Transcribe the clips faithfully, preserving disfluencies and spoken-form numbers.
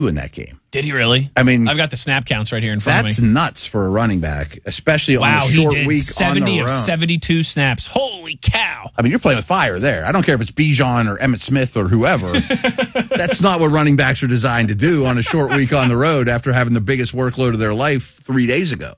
in that game. Did he really? I mean, I've got the snap counts right here in front that's of me. That's nuts for a running back, especially wow, on a short he did week seventy on the of road. seventy-two snaps. Holy cow. I mean, you're playing with fire there. I don't care if it's Bijan or Emmitt Smith or whoever. That's not what running backs are designed to do on a short week on the road after having the biggest workload of their life three days ago.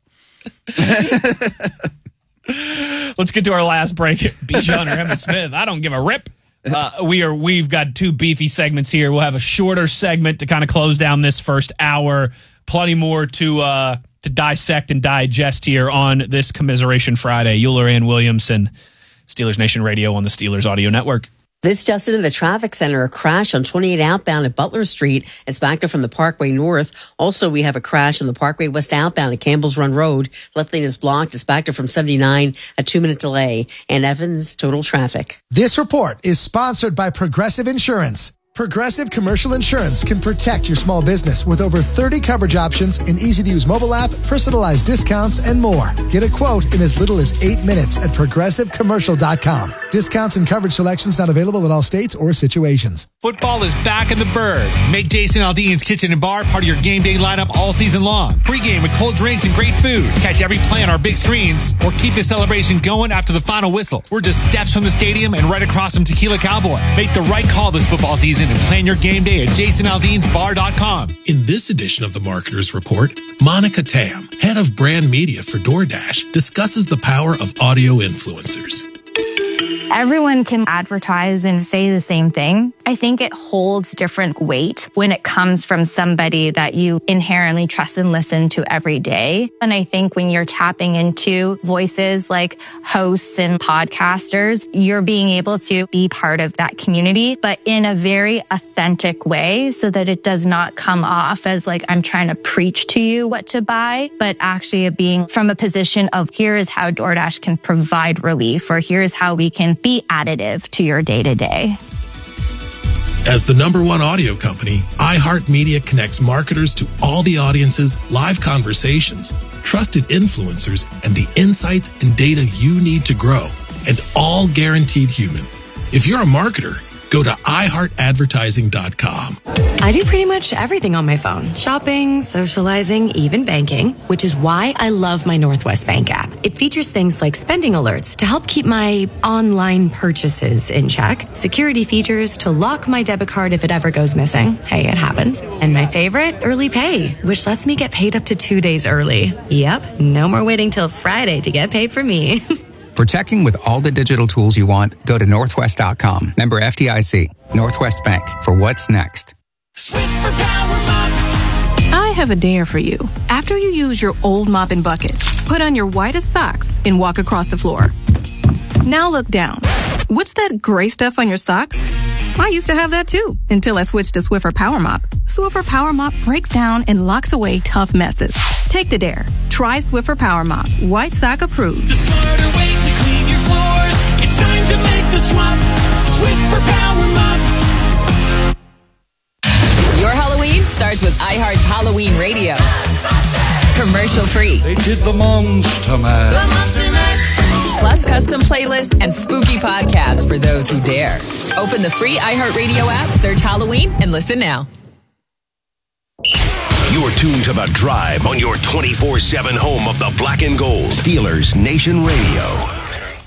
Let's get to our last break. Bijan or Emmitt Smith. I don't give a rip. Uh, we are, we've got two beefy segments here. We'll have a shorter segment to kind of close down this first hour. Plenty more to uh, to dissect and digest here on this Commiseration Friday. Euler and Williamson, Steelers Nation Radio on the Steelers Audio Network. This just into the traffic center, a crash on twenty-eight outbound at Butler Street. It's backed up from the Parkway North. Also, we have a crash on the Parkway West outbound at Campbell's Run Road. Left lane is blocked. It's backed up from seventy-nine, a two-minute delay. And Evans, total traffic. This report is sponsored by Progressive Insurance. Progressive Commercial Insurance can protect your small business with over thirty coverage options, an easy-to-use mobile app, personalized discounts, and more. Get a quote in as little as eight minutes at progressive commercial dot com. Discounts and coverage selections not available in all states or situations. Football is back in the Bird. Make Jason Aldean's Kitchen and Bar part of your game day lineup all season long. Pre-game with cold drinks and great food. Catch every play on our big screens or keep the celebration going after the final whistle. We're just steps from the stadium and right across from Tequila Cowboy. Make the right call this football season and plan your game day at jason aldeans bar dot com. In this edition of the Marketers Report, Monica Tam, head of brand media for DoorDash, discusses the power of audio influencers. Everyone can advertise and say the same thing. I think it holds different weight when it comes from somebody that you inherently trust and listen to every day. And I think when you're tapping into voices like hosts and podcasters, you're being able to be part of that community, but in a very authentic way so that it does not come off as like I'm trying to preach to you what to buy, but actually being from a position of here is how DoorDash can provide relief, or here is how we can be additive to your day-to-day. As the number one audio company, iHeartMedia connects marketers to all the audiences, live conversations, trusted influencers, and the insights and data you need to grow, and all guaranteed human. If you're a marketer, go to i heart advertising dot com. I do pretty much everything on my phone. Shopping, socializing, even banking, which is why I love my Northwest Bank app. It features things like spending alerts to help keep my online purchases in check, security features to lock my debit card if it ever goes missing. Hey, it happens. And my favorite, early pay, which lets me get paid up to two days early. Yep, no more waiting till Friday to get paid for me. For checking with all the digital tools you want, go to northwest dot com. Member F D I C. Northwest Bank. For what's next. Swift for Power Mop. I have a dare for you. After you use your old mop and bucket, put on your whitest socks and walk across the floor. Now look down. What's that gray stuff on your socks? I used to have that too, until I switched to Swiffer Power Mop. Swiffer Power Mop breaks down and locks away tough messes. Take the dare. Try Swiffer Power Mop. White sock approved. The smarter way to clean your floors. It's time to make the swap. Swiffer Power Mop. Your Halloween starts with iHeart's Halloween Radio. Commercial free. They did the Monster Mash. The Monster Mash. Plus custom playlist and spooky podcasts for those who dare. Open the free iHeartRadio app, search Halloween, and listen now. You're tuned to The Drive on your twenty-four seven home of the black and gold. Steelers Nation Radio.